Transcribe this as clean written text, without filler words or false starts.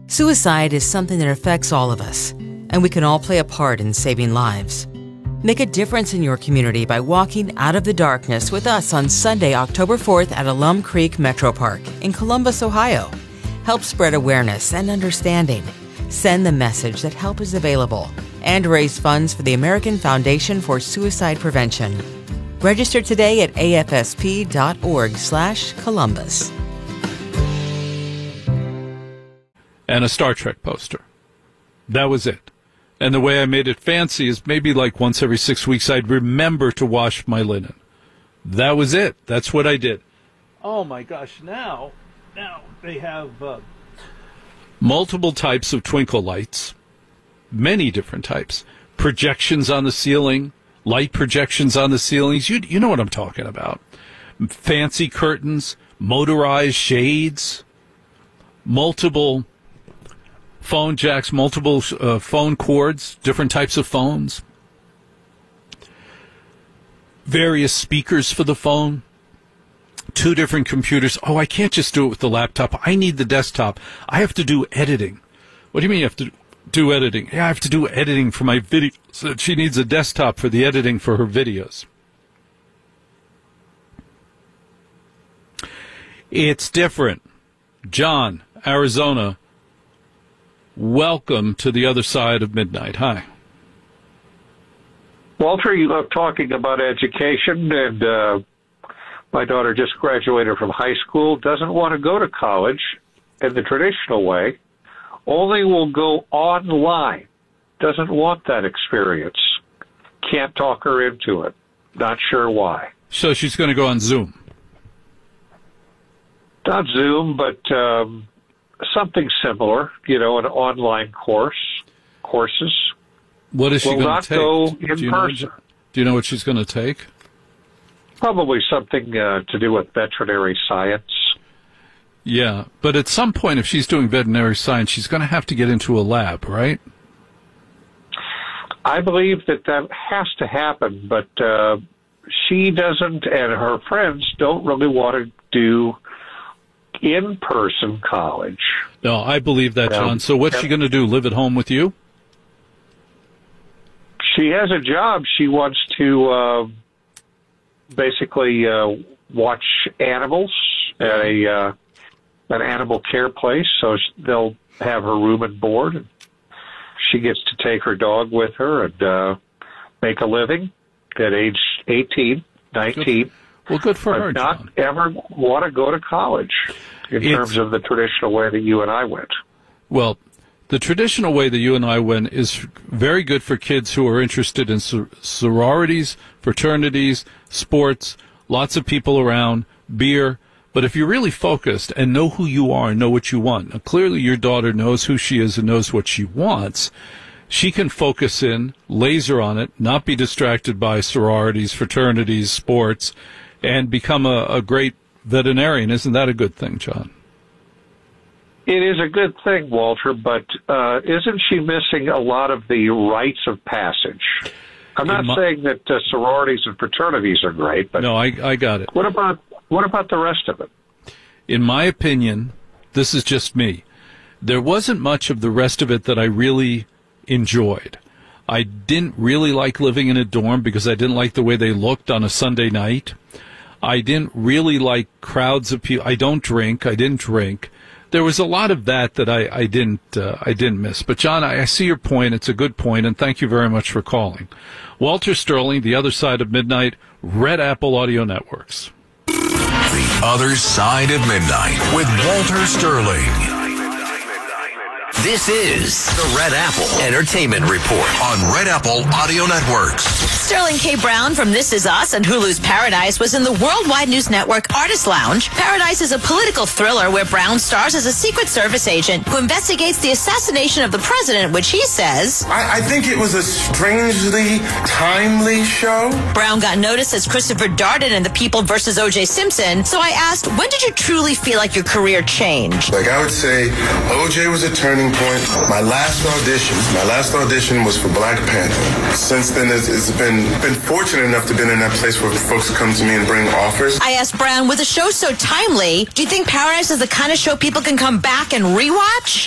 Suicide is something that affects all of us, and we can all play a part in saving lives. Make a difference in your community by walking out of the darkness with us on Sunday, October 4th at Alum Creek Metro Park in Columbus, Ohio. Help spread awareness and understanding. Send the message that help is available and raise funds for the American Foundation for Suicide Prevention. Register today at afsp.org/Columbus. And a Star Trek poster. That was it. And the way I made it fancy is maybe like once every 6 weeks I'd remember to wash my linen. That was it. That's what I did. Oh my gosh, now they have multiple types of twinkle lights, many different types, projections on the ceiling, light projections on the ceilings. You know what I'm talking about. Fancy curtains, motorized shades, multiple phone jacks, multiple phone cords, different types of phones, various speakers for the phone, 2 different computers. Oh, I can't just do it with the laptop. I need the desktop. I have to do editing. What do you mean you have to do editing? Yeah, I have to do editing for my video. So she needs a desktop for the editing for her videos. It's different. John, Arizona, welcome to the other side of midnight. Hi. Walter, you love talking about education, and my daughter just graduated from high school, doesn't want to go to college in the traditional way, only will go online, doesn't want that experience, can't talk her into it, not sure why. So she's going to go on Zoom? Not Zoom, but something similar, an online courses. What is she going to take? Will not go in person. Do you know what she's going to take? Probably something to do with veterinary science. Yeah, but at some point, if she's doing veterinary science, she's going to have to get into a lab, right? I believe that has to happen, but she doesn't, and her friends don't really want to do in-person college. No, I believe that, John. So what's she going to do, live at home with you? She has a job. She wants to basically watch animals at an animal care place, so they'll have her room and board. And she gets to take her dog with her and make a living at age 18, 19. Well, good for her, not John. ever want to go to college in terms of the traditional way that you and I went. Well, the traditional way that you and I went is very good for kids who are interested in sororities, fraternities, sports, lots of people around, beer. But if you're really focused and know who you are and know what you want, now, clearly your daughter knows who she is and knows what she wants, she can focus in, laser on it, not be distracted by sororities, fraternities, sports, and become a great veterinarian. Isn't that a good thing, John? It is a good thing, Walter, but isn't she missing a lot of the rites of passage? I'm not saying that sororities and fraternities are great, but no, I got it. What about the rest of it? In my opinion, this is just me. There wasn't much of the rest of it that I really enjoyed. I didn't really like living in a dorm because I didn't like the way they looked on a Sunday night. I didn't really like crowds of people. I didn't drink. There was a lot of that I didn't miss. But John, I see your point. It's a good point, and thank you very much for calling. Walter Sterling, The Other Side of Midnight, Red Apple Audio Networks. The Other Side of Midnight with Walter Sterling. This is the Red Apple Entertainment Report on Red Apple Audio Networks. Sterling K. Brown from This Is Us and Hulu's Paradise was in the Worldwide News Network Artist Lounge. Paradise is a political thriller where Brown stars as a Secret Service agent who investigates the assassination of the president, which he says, I think it was a strangely timely show. Brown got noticed as Christopher Darden in The People vs. O.J. Simpson, so I asked, when did you truly feel like your career changed? I would say O.J. was a turning point. My last audition was for Black Panther. Since then, it's been fortunate enough to be in that place where folks come to me and bring offers. I asked Brown, with a show so timely, do you think Paradise is the kind of show people can come back and rewatch?